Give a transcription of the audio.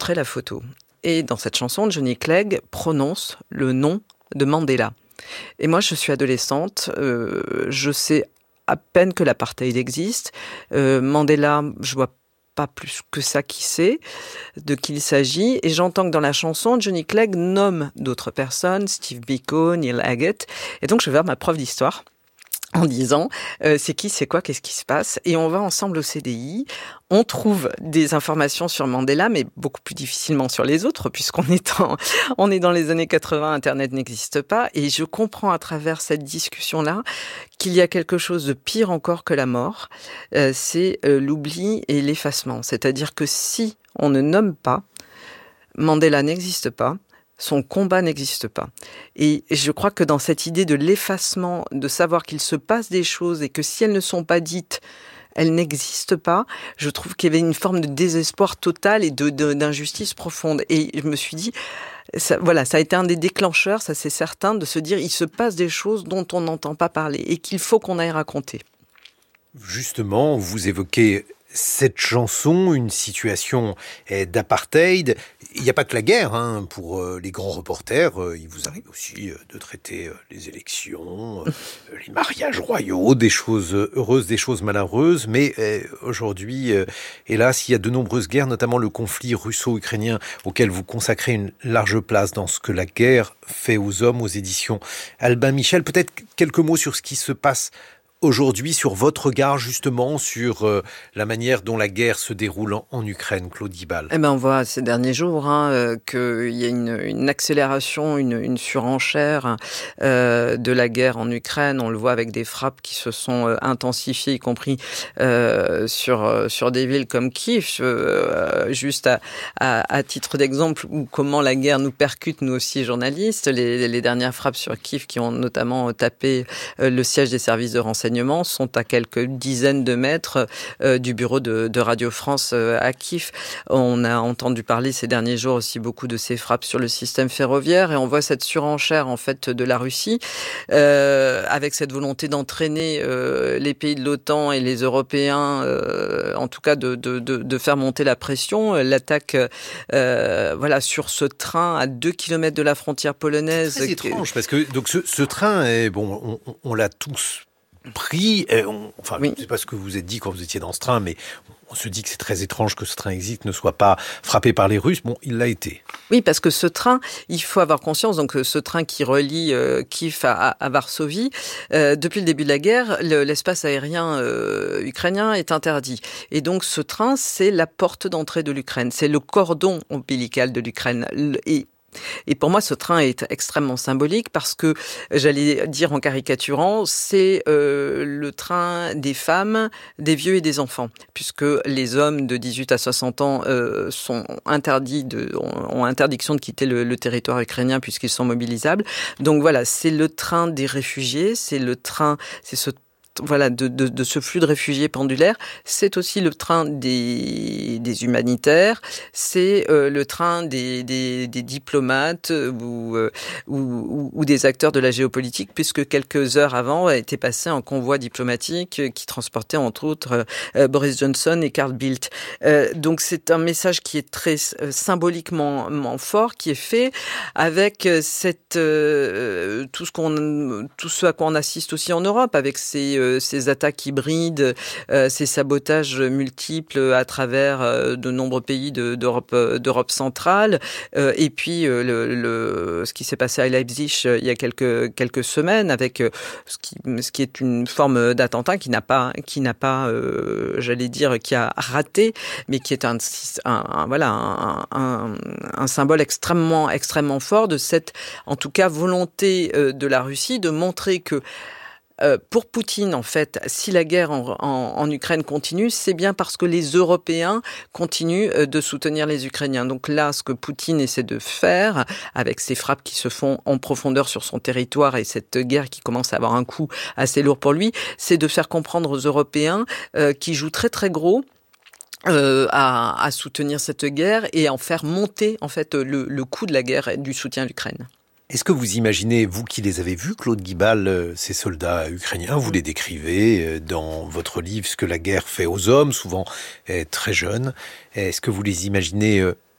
montré la photo. Et dans cette chanson, Johnny Clegg prononce le nom de Mandela. Et moi, je suis adolescente, je sais à peine que l'apartheid existe. Mandela, je vois pas plus que ça qui c'est, de qui il s'agit. Et j'entends que dans la chanson, Johnny Clegg nomme d'autres personnes, Steve Biko, Neil Haggett. Et donc, je vais vers ma prof d'histoire en disant c'est qui, c'est quoi, qu'est-ce qui se passe. Et on va ensemble au CDI. On trouve des informations sur Mandela, mais beaucoup plus difficilement sur les autres, on est dans les années 80, Internet n'existe pas. Et je comprends à travers cette discussion-là qu'il y a quelque chose de pire encore que la mort. C'est l'oubli et l'effacement. C'est-à-dire que si on ne nomme pas, Mandela n'existe pas. Son combat n'existe pas. Et je crois que dans cette idée de l'effacement, de savoir qu'il se passe des choses et que si elles ne sont pas dites, elles n'existent pas, je trouve qu'il y avait une forme de désespoir total et d'injustice profonde. Et je me suis dit, ça a été un des déclencheurs, ça c'est certain, de se dire il se passe des choses dont on n'entend pas parler et qu'il faut qu'on aille raconter. Justement, vous évoquez cette chanson, une situation d'apartheid. Il n'y a pas que la guerre, pour les grands reporters. Il vous arrive aussi de traiter les élections, les mariages royaux, des choses heureuses, des choses malheureuses. Mais aujourd'hui, hélas, il y a de nombreuses guerres, notamment le conflit russo-ukrainien auquel vous consacrez une large place dans ce que la guerre fait aux hommes, aux éditions Albin Michel. Peut-être quelques mots sur ce qui se passe aujourd'hui, sur votre regard justement sur la manière dont la guerre se déroule en Ukraine, Claude Guibal. On voit ces derniers jours qu'il y a une accélération, une surenchère de la guerre en Ukraine. On le voit avec des frappes qui se sont intensifiées, y compris sur des villes comme Kiev. Juste à titre d'exemple, ou comment la guerre nous percute, nous aussi journalistes. Les dernières frappes sur Kiev qui ont notamment tapé le siège des services de renseignement sont à quelques dizaines de mètres du bureau de Radio France à Kiev. On a entendu parler ces derniers jours aussi beaucoup de ces frappes sur le système ferroviaire et on voit cette surenchère en fait de la Russie avec cette volonté d'entraîner les pays de l'OTAN et les Européens, en tout cas de faire monter la pression. L'attaque sur ce train à 2 kilomètres de la frontière polonaise. C'est très étrange parce que donc ce train, on l'a tous pris, oui. Je ne sais pas ce que vous vous êtes dit quand vous étiez dans ce train, mais on se dit que c'est très étrange que ce train existe, ne soit pas frappé par les Russes. Bon, il l'a été. Oui, parce que ce train, il faut avoir conscience, donc ce train qui relie Kiev à Varsovie, depuis le début de la guerre, l'espace aérien ukrainien est interdit. Et donc ce train, c'est la porte d'entrée de l'Ukraine, c'est le cordon ombilical de l'Ukraine. Et pour moi, ce train est extrêmement symbolique parce que, j'allais dire en caricaturant, c'est le train des femmes, des vieux et des enfants. Puisque les hommes de 18 à 60 ans ont interdiction de quitter le territoire ukrainien puisqu'ils sont mobilisables. Donc voilà, c'est le train des réfugiés, c'est ce flux de réfugiés pendulaires, c'est aussi le train des humanitaires, c'est le train des diplomates ou des acteurs de la géopolitique, puisque quelques heures avant a été passé un convoi diplomatique qui transportait entre autres Boris Johnson et Carl Bildt. Donc c'est un message qui est très symboliquement fort, qui est fait avec tout ce à quoi on assiste aussi en Europe, avec ces attaques hybrides, ces sabotages multiples à travers de nombreux pays d'Europe centrale, et puis ce qui s'est passé à Leipzig il y a quelques semaines avec ce qui est une forme d'attentat qui n'a pas j'allais dire qui a raté, mais qui est un symbole extrêmement fort de cette en tout cas volonté de la Russie de montrer que pour Poutine, en fait, si la guerre en Ukraine continue, c'est bien parce que les Européens continuent de soutenir les Ukrainiens. Donc là, ce que Poutine essaie de faire, avec ces frappes qui se font en profondeur sur son territoire et cette guerre qui commence à avoir un coût assez lourd pour lui, c'est de faire comprendre aux Européens qui jouent très très gros à soutenir cette guerre et à en faire monter en fait le coût de la guerre et du soutien à l'Ukraine. Est-ce que vous imaginez, vous qui les avez vus, Claude Guibal, ces soldats ukrainiens, vous les décrivez dans votre livre, ce que la guerre fait aux hommes, souvent très jeunes. Est-ce que vous les imaginez